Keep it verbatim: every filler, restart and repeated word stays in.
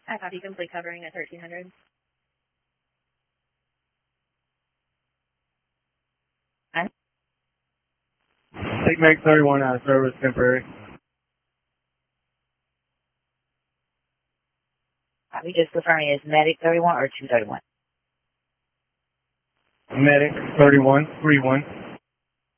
I copy complete covering at thirteen hundred. Take Meg thirty-one out of service, temporary. Copy, just confirming, is Medic thirty-one or two thirty-one? Medic thirty-one, three one.